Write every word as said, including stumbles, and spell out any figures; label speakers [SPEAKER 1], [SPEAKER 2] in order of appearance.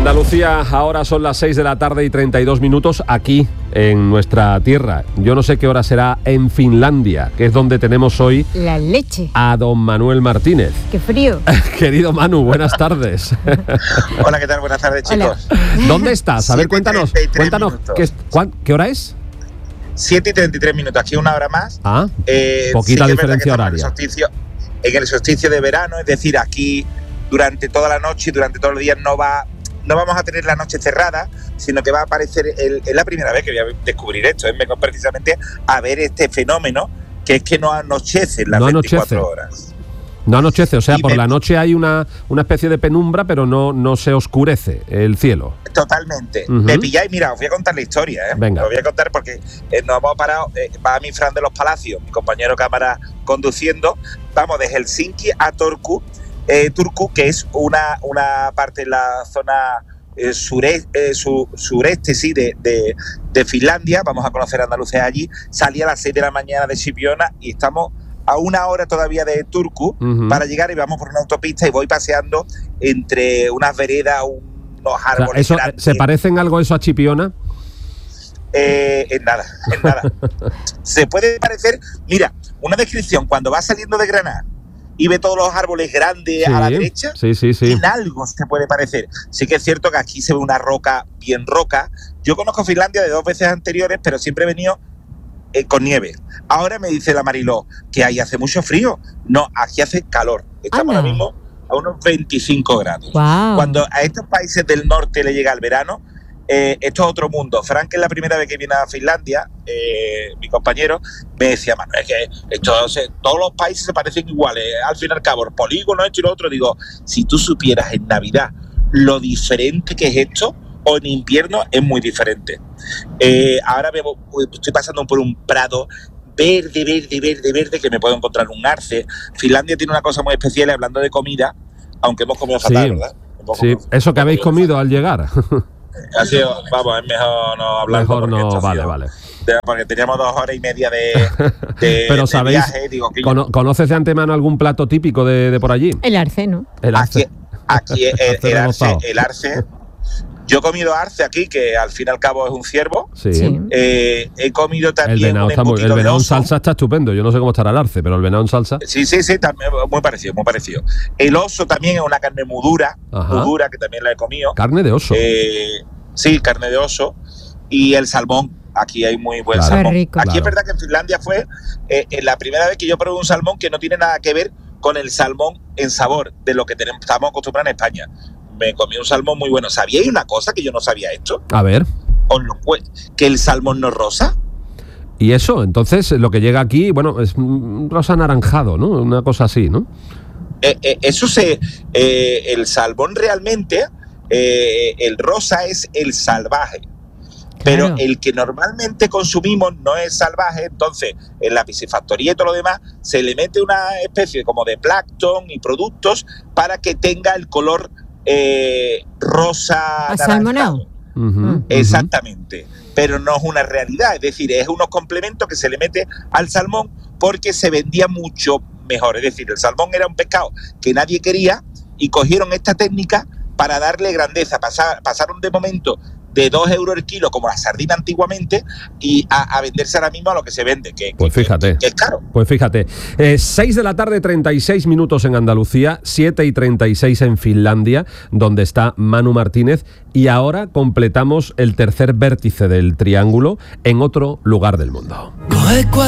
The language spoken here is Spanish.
[SPEAKER 1] Andalucía, ahora son las seis de la tarde y treinta y dos minutos aquí en nuestra tierra. Yo no sé qué hora será en Finlandia, que es donde tenemos hoy
[SPEAKER 2] la leche
[SPEAKER 1] a don Manuel Martínez.
[SPEAKER 2] ¡Qué frío!
[SPEAKER 1] Querido Manu, buenas tardes.
[SPEAKER 3] Hola, ¿qué tal? Buenas tardes, chicos.
[SPEAKER 2] Hola.
[SPEAKER 1] ¿Dónde estás? A ver, cuéntanos, cuéntanos ¿qué, cuán, ¿qué hora es?
[SPEAKER 3] siete y treinta y tres minutos, aquí una hora más.
[SPEAKER 1] Ah,
[SPEAKER 3] eh,
[SPEAKER 1] poquita
[SPEAKER 3] sí
[SPEAKER 1] diferencia
[SPEAKER 3] en el
[SPEAKER 1] horaria.
[SPEAKER 3] solsticio, en el solsticio de verano, es decir, aquí durante toda la noche y durante todos los días no va, no vamos a tener la noche cerrada, sino que va a aparecer, el, es la primera vez que voy a descubrir esto, ¿eh? Vengo precisamente a ver este fenómeno, que es que no anochece en las
[SPEAKER 1] no
[SPEAKER 3] veinticuatro
[SPEAKER 1] anochece.
[SPEAKER 3] horas.
[SPEAKER 1] No anochece, o sea,
[SPEAKER 3] Y
[SPEAKER 1] por
[SPEAKER 3] me...
[SPEAKER 1] la noche hay una, una especie de penumbra, pero no, no se oscurece el cielo.
[SPEAKER 3] Totalmente.
[SPEAKER 1] Uh-huh.
[SPEAKER 3] Me pilláis, mira, os voy a contar la historia, ¿eh?
[SPEAKER 1] Venga.
[SPEAKER 3] Os voy a contar porque eh, nos hemos parado, eh, va mi Fran de los Palacios, mi compañero cámara conduciendo, vamos de Helsinki a Turku, eh, Turku, que es una, una parte de la zona eh, sureste, eh, su, sureste sí, de, de, de Finlandia. Vamos a conocer Andalucía allí. Salí a las seis de la mañana de Sipiona y estamos a una hora todavía de Turku uh-huh. para llegar, y vamos por una autopista y voy paseando entre unas veredas, unos árboles.
[SPEAKER 1] O sea, eso,
[SPEAKER 3] grandes.
[SPEAKER 1] ¿se parecen algo eso a Chipiona?
[SPEAKER 3] Eh, en nada, en nada. Se puede parecer, mira, una descripción, cuando vas saliendo de Granada y ve todos los árboles grandes sí, a la derecha,
[SPEAKER 1] sí, sí, sí.
[SPEAKER 3] en algo se puede parecer. Sí que es cierto que aquí se ve una roca bien roca. Yo conozco Finlandia de dos veces anteriores, pero siempre he venido eh, con nieve. Ahora me dice la Mariló que ahí hace mucho frío. No, aquí hace calor. Estamos
[SPEAKER 2] Ana.
[SPEAKER 3] ahora mismo a unos veinticinco grados.
[SPEAKER 2] Wow.
[SPEAKER 3] Cuando a estos países del norte le llega el verano, Eh, esto es otro mundo. Frank, que es la primera vez que viene a Finlandia, eh, mi compañero, me decía, Manuel, es que esto, se, todos los países se parecen iguales, al fin y al cabo, el polígono, esto y lo otro. Digo, si tú supieras en Navidad lo diferente que es esto, o en invierno es muy diferente. Eh, ahora me, estoy pasando por un prado verde, verde, verde, verde, que me puedo encontrar un arce. Finlandia tiene una cosa muy especial, hablando de comida, aunque hemos comido fatal,
[SPEAKER 1] sí,
[SPEAKER 3] ¿verdad? Hemos
[SPEAKER 1] sí,
[SPEAKER 3] comido,
[SPEAKER 1] eso que habéis comido fatal al llegar.
[SPEAKER 3] Así, vamos, es mejor no hablar.
[SPEAKER 1] Mejor no, vale, sido, vale.
[SPEAKER 3] Porque teníamos dos horas y media de, de,
[SPEAKER 1] Pero sabéis,
[SPEAKER 3] de viaje. Digo,
[SPEAKER 1] cono, ¿conoces de antemano algún plato típico de, de por allí?
[SPEAKER 2] El arce, ¿no?
[SPEAKER 1] El arce.
[SPEAKER 3] Aquí, aquí el, el, arce, el arce. Yo he comido arce aquí, que al fin y al cabo es un ciervo.
[SPEAKER 1] Sí.
[SPEAKER 2] sí.
[SPEAKER 3] Eh, he comido también
[SPEAKER 1] el venado,
[SPEAKER 3] un
[SPEAKER 1] está muy, el venado en salsa está estupendo. Yo no sé cómo estará el arce, pero el venado en salsa.
[SPEAKER 3] Sí, sí, sí, también muy parecido, muy parecido. El oso también es una carne muy dura, muy dura, que también la he comido.
[SPEAKER 1] Carne de oso.
[SPEAKER 3] Eh, sí, carne de oso. Y el salmón. Aquí hay muy buen
[SPEAKER 1] claro,
[SPEAKER 3] salmón.
[SPEAKER 2] Rico.
[SPEAKER 3] Aquí
[SPEAKER 1] claro.
[SPEAKER 3] Es verdad que en Finlandia fue eh, la primera vez que yo probé un salmón que no tiene nada que ver con el salmón en sabor de lo que tenemos, estamos acostumbrados en España. Me comí un salmón muy bueno. ¿Sabíais una cosa que yo no sabía esto?
[SPEAKER 1] A ver.
[SPEAKER 3] ¿Os lo cu- ¿Que el salmón no es rosa?
[SPEAKER 1] Y eso, entonces, lo que llega aquí, bueno, es rosa anaranjado, ¿no? Una cosa así, ¿no?
[SPEAKER 3] Eh, eh, eso se... Eh, el salmón realmente, eh, el rosa es el salvaje. Pero
[SPEAKER 2] Claro.
[SPEAKER 3] el que normalmente consumimos no es salvaje, entonces en la piscifactoría y todo lo demás se le mete una especie como de plancton y productos para que tenga el color eh, rosa
[SPEAKER 2] asalmonado.
[SPEAKER 1] Uh-huh, uh-huh.
[SPEAKER 3] Exactamente, pero no es una realidad, es decir, es unos complementos que se le mete al salmón porque se vendía mucho mejor, es decir, el salmón era un pescado que nadie quería y cogieron esta técnica para darle grandeza, pasar, pasaron de momento de dos euros el kilo, como la sardina antiguamente, y a, a venderse ahora mismo a lo que se vende, que,
[SPEAKER 1] pues
[SPEAKER 3] que,
[SPEAKER 1] fíjate.
[SPEAKER 3] que, que es caro.
[SPEAKER 1] Pues fíjate, eh, seis de la tarde, treinta y seis minutos en Andalucía, siete y treinta y seis en Finlandia, donde está Manu Martínez, y ahora completamos el tercer vértice del triángulo en otro lugar del mundo.